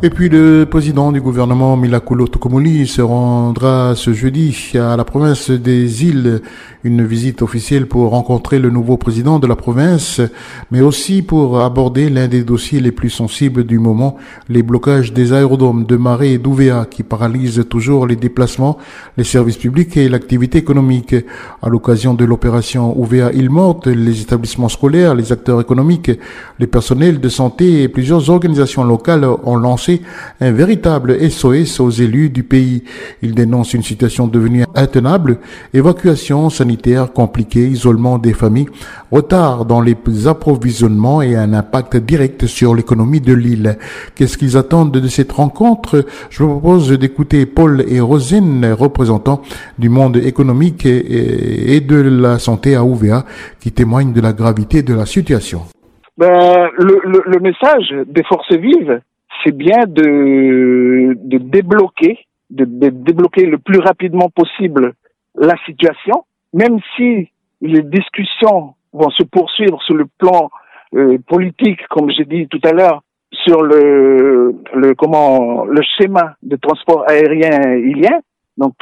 Et puis le président du gouvernement Milakulo Tokomoli se rendra ce jeudi à la province des îles, une visite officielle pour rencontrer le nouveau président de la province, mais aussi pour aborder l'un des dossiers les plus sensibles du moment, les blocages des aérodromes de Maré et d'Ouvéa qui paralysent toujours les déplacements, les services publics et l'activité économique. À l'occasion de l'opération Ouvéa-Île Morte, les établissements scolaires, les acteurs économiques, les personnels de santé et plusieurs organisations locales ont lancé un véritable SOS aux élus du pays. Ils dénoncent une situation devenue intenable, évacuation sanitaire compliquée, isolement des familles, retard dans les approvisionnements et un impact direct sur l'économie de l'île. Qu'est-ce qu'ils attendent de cette rencontre? Je vous propose d'écouter Paul et Rosine, représentants du monde économique et de la santé à Ouvéa, qui témoignent de la gravité de la situation. Le message des forces vives, c'est bien de débloquer le plus rapidement possible la situation, même si les discussions vont se poursuivre sur le plan politique, comme j'ai dit tout à l'heure, sur le schéma de transport aérien ilien. Donc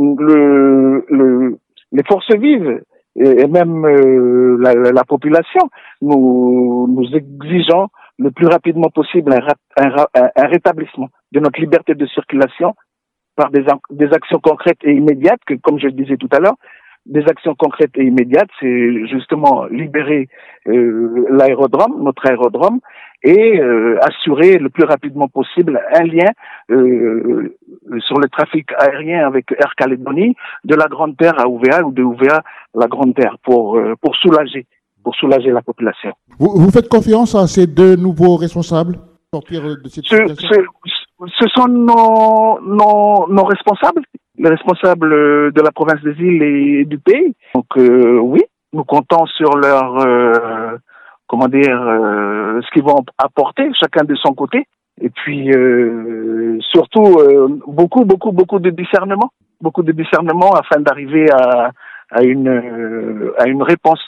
les forces vives et même la population, nous exigeons le plus rapidement possible un rétablissement de notre liberté de circulation par des actions concrètes et immédiates, que, comme je le disais tout à l'heure, des actions concrètes et immédiates, c'est justement libérer notre aérodrome, et assurer le plus rapidement possible un lien sur le trafic aérien avec Air Calédonie, de la Grande Terre à Ouvéa ou de Ouvéa à la Grande Terre, pour soulager la population. Vous faites confiance à ces deux nouveaux responsables pour sortir de cette situation? Ce sont nos responsables, les responsables de la province des îles et du pays. Donc oui, nous comptons sur leur ce qu'ils vont apporter, chacun de son côté. Et puis surtout beaucoup de discernement afin d'arriver à une réponse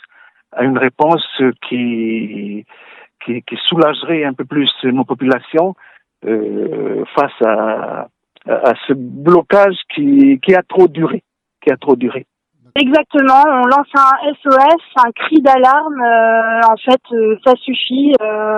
qui soulagerait un peu plus nos populations face à ce blocage qui a trop duré. Exactement, on lance un SOS, un cri d'alarme. En fait, ça suffit.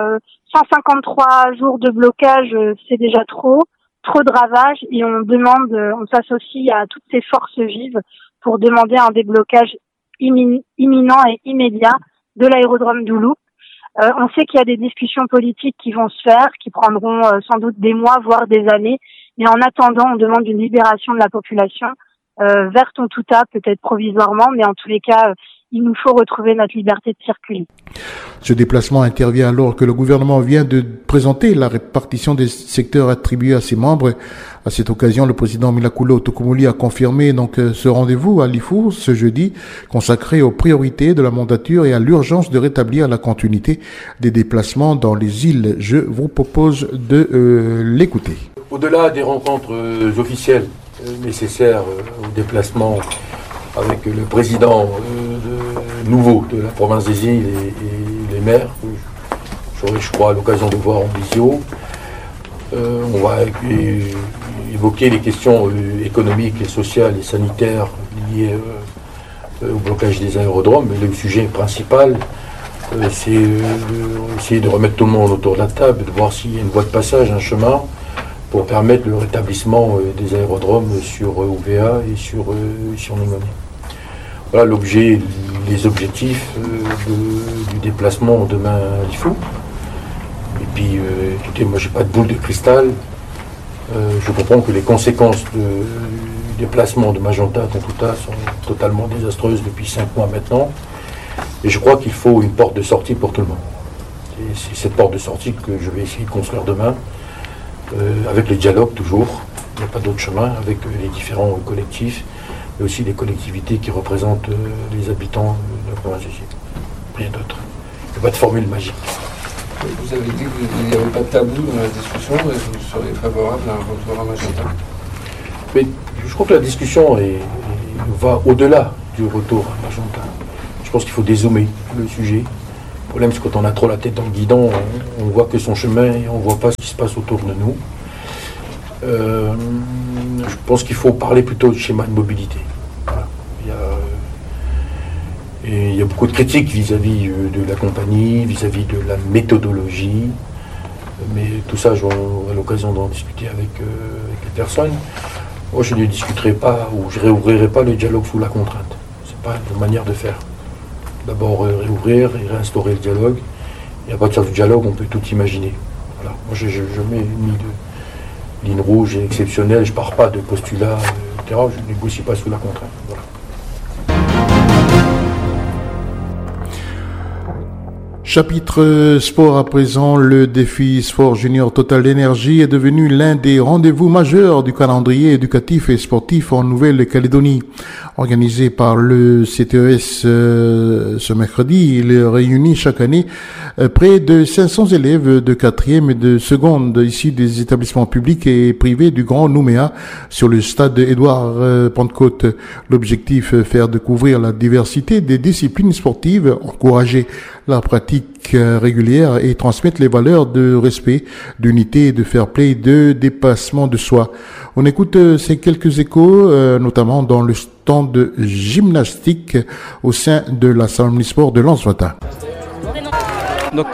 153 jours de blocage, c'est déjà trop de ravages, et on s'associe à toutes ces forces vives pour demander un déblocage imminent et immédiat de l'aérodrome d'Oulou. On sait qu'il y a des discussions politiques qui vont se faire, qui prendront sans doute des mois, voire des années. Mais en attendant, on demande une libération de la population, verte en tout cas, peut-être provisoirement, mais en tous les cas, il nous faut retrouver notre liberté de circuler. Ce déplacement intervient alors que le gouvernement vient de présenter la répartition des secteurs attribués à ses membres. À cette occasion, le président Milakulo Tokomoli a confirmé donc ce rendez-vous à l'IFU ce jeudi, consacré aux priorités de la mandature et à l'urgence de rétablir la continuité des déplacements dans les îles. Je vous propose de l'écouter. Au-delà des rencontres officielles nécessaires au déplacement avec le président nouveau de la province des îles et les maires, j'aurai, je crois, l'occasion de voir en visio. On va évoquer les questions économiques et sociales et sanitaires liées au blocage des aérodromes. Mais le sujet principal, c'est essayer de remettre tout le monde autour de la table, de voir s'il y a une voie de passage, un chemin, pour permettre le rétablissement des aérodromes sur Ouvéa et sur Ningoni. Voilà l'objet, les objectifs du déplacement demain à l'IFU. Et puis, écoutez, moi j'ai pas de boule de cristal. Je comprends que les conséquences du déplacement de Magenta à Tontuta sont totalement désastreuses depuis 5 mois maintenant. Et je crois qu'il faut une porte de sortie pour tout le monde. Et c'est cette porte de sortie que je vais essayer de construire demain, avec le dialogue toujours. Il n'y a pas d'autre chemin, avec les différents collectifs, mais aussi les collectivités qui représentent les habitants de la province des îles. Rien d'autre. Il n'y a pas de formule magique. Vous avez dit qu'il n'y avait pas de tabou dans la discussion et vous seriez favorable à un retour à Magenta. Mais je crois que la discussion va au-delà du retour à Magenta. Je pense qu'il faut dézoomer le sujet. Le problème, c'est quand on a trop la tête dans le guidon, on ne voit que son chemin et on ne voit pas ce qui se passe autour de nous. Je pense qu'il faut parler plutôt de schéma de mobilité. Voilà. Il y a beaucoup de critiques vis-à-vis de la compagnie, vis-à-vis de la méthodologie, mais tout ça, j'aurai l'occasion d'en discuter avec les personnes. Moi, je ne discuterai pas ou je ne réouvrirai pas le dialogue sous la contrainte. Ce n'est pas une manière de faire. D'abord réouvrir et réinstaurer le dialogue, et à partir du dialogue, on peut tout imaginer. Voilà. Moi, je mets une ligne rouge et exceptionnelle, je ne pars pas de postulats, etc. Je ne négocie pas sous la contrainte. Voilà. Chapitre sport à présent, le défi sport junior Total Énergie est devenu l'un des rendez-vous majeurs du calendrier éducatif et sportif en Nouvelle-Calédonie. Organisé par le CTES ce mercredi, il réunit chaque année près de 500 élèves de 4e et de seconde issus des établissements publics et privés du Grand Nouméa sur le stade Édouard Pentecôte. L'objectif, faire découvrir la diversité des disciplines sportives, encourager la pratique régulière et transmettre les valeurs de respect, d'unité, de fair play, de dépassement de soi. On écoute ces quelques échos, notamment dans le stand de gymnastique au sein de la salle omnisport de Lens-Watin. Donc,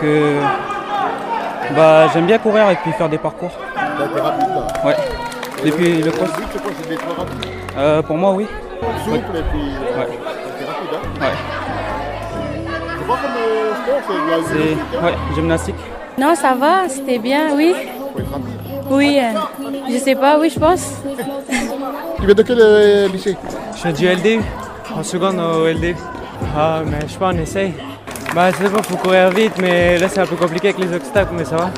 j'aime bien courir et puis faire des parcours. T'es rapide là. Ouais. Depuis le cross. C'est quoi, c'est d'être rapide? Pour moi, oui. Souple et puis. Ouais. T'es rapide, hein? Ouais. C'est quoi comme sport? C'est de la gymnastique? Ouais, gymnastique. Non, ça va, c'était bien, oui. Faut être rapide. Oui, je sais pas, oui, je pense. Tu viens de quel lycée? Je fais du LDU, en seconde au LDU. Ah, mais je sais pas, on essaye. Je sais pas, faut courir vite, mais là c'est un peu compliqué avec les obstacles, mais ça va.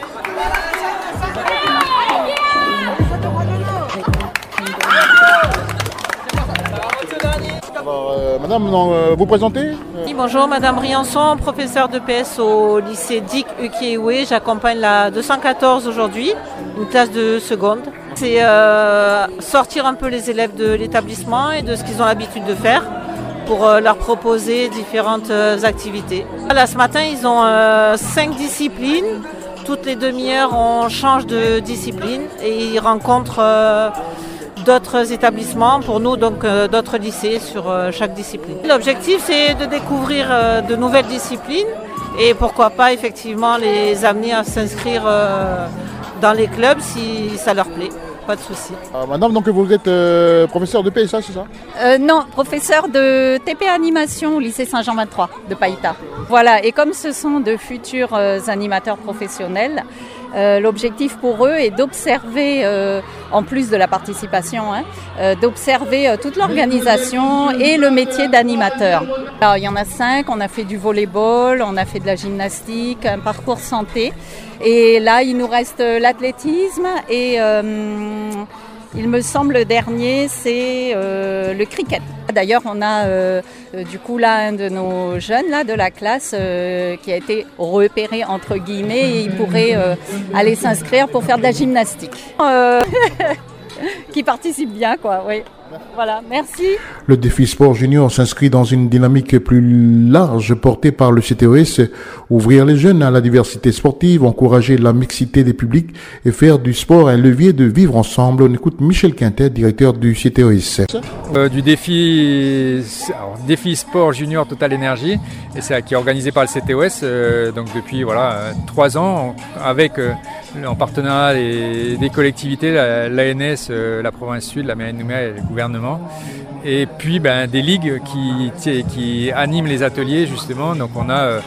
Alors, madame, vous présentez? Oui, bonjour, madame Riançon, professeure de PS au lycée Dick Ukiwe. J'accompagne la 214 aujourd'hui, une classe de seconde. C'est sortir un peu les élèves de l'établissement et de ce qu'ils ont l'habitude de faire pour leur proposer différentes activités. Là, ce matin, ils ont 5 disciplines. Toutes les demi-heures, on change de discipline et ils rencontrent d'autres établissements, pour nous donc d'autres lycées sur chaque discipline. L'objectif, c'est de découvrir de nouvelles disciplines et pourquoi pas effectivement les amener à s'inscrire dans les clubs si ça leur plaît. Pas de souci. Madame, donc vous êtes professeur de PSA, c'est ça? Non, professeur de TP Animation au lycée Saint-Jean 23 de Païta. Voilà, et comme ce sont de futurs animateurs professionnels, l'objectif pour eux est d'observer, en plus de la participation, d'observer toute l'organisation et le métier d'animateur. Alors, il y en a 5, on a fait du volleyball, on a fait de la gymnastique, un parcours santé. Et là, il nous reste l'athlétisme et il me semble le dernier, c'est le cricket. D'ailleurs, on a du coup là un de nos jeunes là, de la classe qui a été repéré entre guillemets et il pourrait aller s'inscrire pour faire de la gymnastique. Qui participe bien, quoi, oui. Voilà, merci. Le défi sport junior s'inscrit dans une dynamique plus large portée par le CTES, ouvrir les jeunes à la diversité sportive, encourager la mixité des publics et faire du sport un levier de vivre ensemble. On écoute Michel Quintet, directeur du CTES. Du défi sport junior Total Énergie, et c'est qui est organisé par le CTES donc depuis 3 ans avec en partenariat des collectivités, l'ANS, la province sud, la mairie de Nouméa et le gouvernement. Et puis des ligues qui animent les ateliers justement. Donc on a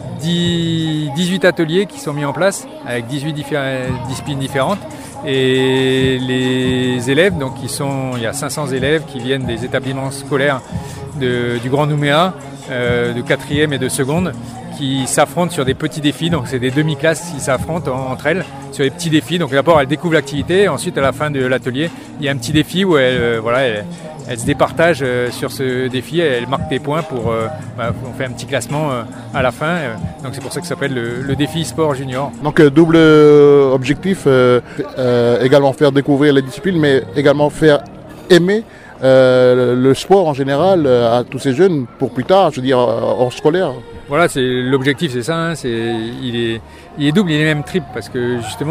18 ateliers qui sont mis en place avec 18 disciplines différentes. Et les élèves, donc il y a 500 élèves qui viennent des établissements scolaires du Grand Nouméa, de 4e et de seconde, qui s'affrontent sur des petits défis. Donc c'est des demi-classes qui s'affrontent entre elles sur des petits défis. Donc d'abord elles découvrent l'activité, ensuite à la fin de l'atelier il y a un petit défi où elles se départagent sur ce défi, elles marquent des points on fait un petit classement à la fin. Donc c'est pour ça que ça s'appelle le défi sport junior. Donc double objectif, également faire découvrir les disciplines, mais également faire aimer le sport en général à tous ces jeunes pour plus tard, je veux dire hors scolaire. Voilà, l'objectif c'est ça, il est double, il est même triple parce que justement